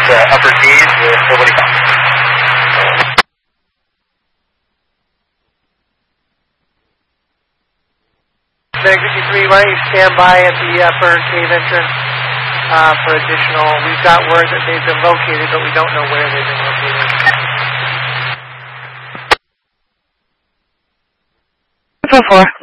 upper D's with nobody found. Medic 53, why don't you stand by at the upper cave entrance for additional. We've got word that they've been located, but we don't know where they've been located. 4.